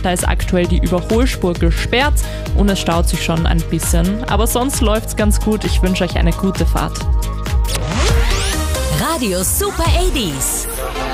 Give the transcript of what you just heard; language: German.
Da ist aktuell die Überholspur gesperrt und es staut sich schon ein bisschen. Aber sonst läuft's ganz gut. Ich wünsche euch eine gute Fahrt. Radio Super 80s.